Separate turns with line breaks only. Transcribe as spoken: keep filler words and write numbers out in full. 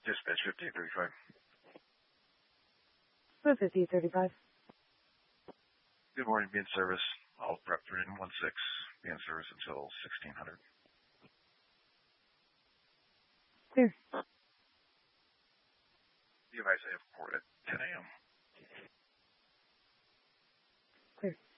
Dispatch fifty thirty-five.
fifty thirty-five.
Good morning, be in service. I'll prep three and one six. Be in service until sixteen hundred.
Clear.
Device I have report at ten a.m.
Clear.